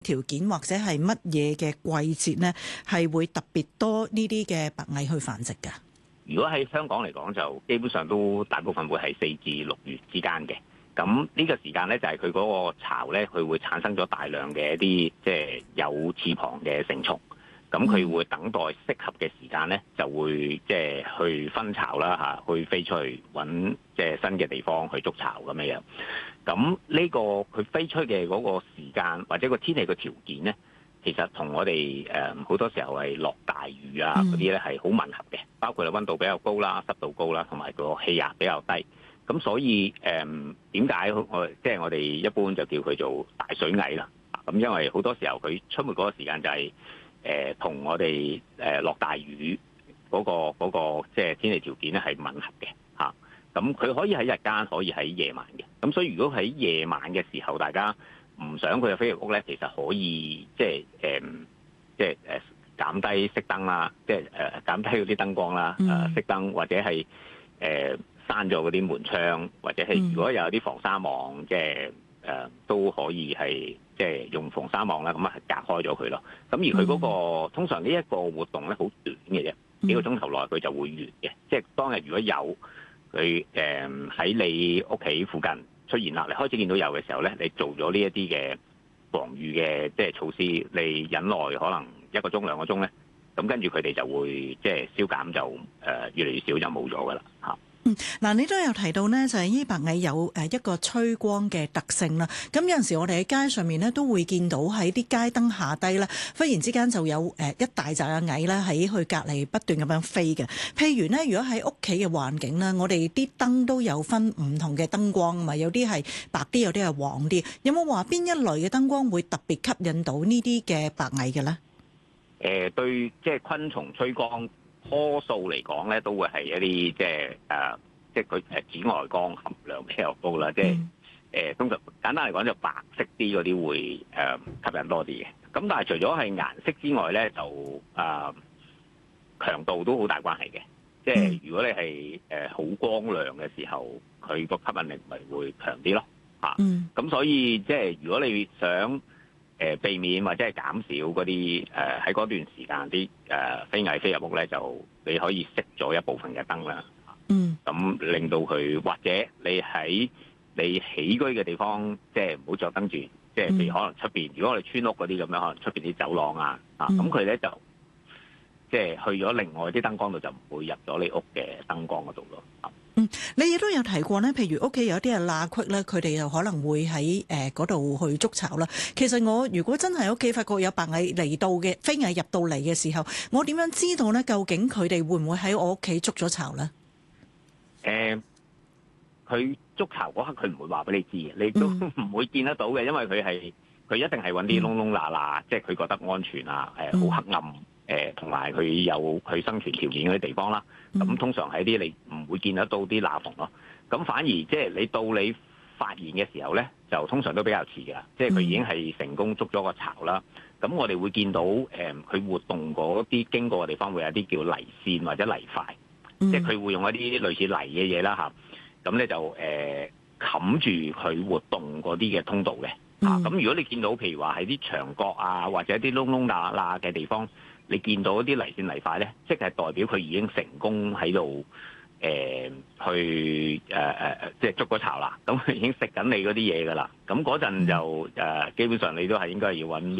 條件或者係乜嘢嘅季節呢，係會特別多呢啲嘅白蟻去繁殖㗎？ 如果喺香港嚟講，就基本上都大部分會係4至6月之間嘅。咁呢個時間咧，就係佢嗰個巢咧，佢會產生咗大量嘅一啲即係有翅膀嘅成蟲。咁佢會等待適合嘅時間咧，就會即係去分巢啦嚇，去飛出去揾即係新嘅地方去築巢咁樣樣。咁呢個佢飛出嘅嗰個時間或者個天氣嘅條件咧，其實同我哋好多時候係落大雨啊嗰啲咧係好吻合嘅，包括係溫度比較高啦、濕度高啦，同埋個氣壓比較低。咁所以點解即係我哋一般就叫佢做大水蟻啦？咁因為好多時候佢出沒嗰個時間就係同我哋落大雨嗰個即係天氣條件咧係吻合嘅嚇。咁佢可以喺日間，可以喺夜晚嘅。咁所以如果喺夜晚嘅時候，大家唔想佢嘅飛入屋咧，其實可以即係減低熄燈啦，即係減低嗰啲燈光啦，熄燈或者係閂咗嗰啲門窗，或者係如果有啲防沙網，即係都可以係即係用防沙網啦，咁啊隔開咗佢咯。咁而佢嗰個通常呢一個活動咧好短嘅啫，幾個鐘頭內佢就會完嘅。即係當日如果有佢喺你屋企附近出現啦，你開始見到有嘅時候咧，你做咗呢一啲嘅防禦嘅即係措施，你忍耐可能1個鐘2個鐘咧，咁跟住佢哋就會即係消減，就越嚟越少就冇咗噶啦嚇。 嗱，你都有提到呢，就係呢白蟻有一個趨光嘅特性啦。咁有陣時我哋喺街上面呢，都會見到喺啲街燈下低咧，忽然之間就有一大扎嘅蟻咧喺佢隔離不斷咁樣飛嘅。譬如呢，如果喺屋企嘅環境咧，我哋啲燈都有分唔同嘅燈光啊嘛，有啲係白啲，有啲係黃啲。有冇話邊一類嘅燈光會特別吸引到呢啲嘅白蟻嘅咧？ 對，即係昆蟲趨光多數嚟講咧，都會係一啲即係佢紫外光含量比較高啦。即係通常簡單嚟講，就白色啲嗰啲會吸引多啲嘅。咁但係除咗係顏色之外咧，就強度都好大關係嘅。即係如果你係好光亮嘅時候，佢個吸引力咪會強啲咯嚇。咁所以即係如果你想避免或者係減少嗰啲喺嗰段時間啲飛蟻飛入屋咧，就你可以熄咗一部分嘅燈啦。咁令到佢，或者你喺你起居嘅地方，即係唔好着燈住，即係譬如可能出邊，如果我哋村屋嗰啲咁樣，可能出邊啲走廊啊，咁佢咧就即係去咗另外啲燈光度，就唔會入咗你屋嘅燈光嗰度咯。 你亦都有提過呢，譬如屋企有啲係罅隙咧，佢哋就可能會喺嗰度去築巢啦。其實我如果真係喺屋企發覺有白蟻嚟到嘅飛蟻入到嚟嘅時候，我點樣知道呢？究竟佢哋會唔會喺我屋企築咗巢咧？ 佢築巢嗰刻佢唔會話俾你知嘅，你都唔會見得到嘅，因為佢一定係揾啲窿窿罅罅，即係佢覺得安全啊，好黑暗，同埋佢有佢生存條件嗰啲地方啦。咁通常喺啲你唔會見得到啲罅縫咯。咁反而即係你到你發現嘅時候咧，就通常都比較遲㗎，即係佢已經係成功築咗個巢啦。咁我哋會見到佢活動嗰啲經過嘅地方會有啲叫泥線或者泥塊，即係佢會用一啲類似泥嘅嘢啦嚇。咁咧就冚住佢活動嗰啲嘅通道嘅嚇。咁如果你見到譬如話喺啲牆角啊，或者啲窿窿罅罅嘅地方，你見到啲泥線泥塊咧，即係代表佢已經成功喺度去即係築咗巢啦。咁佢已經食緊你嗰啲嘢㗎啦。咁嗰陣就基本上你都係應該要揾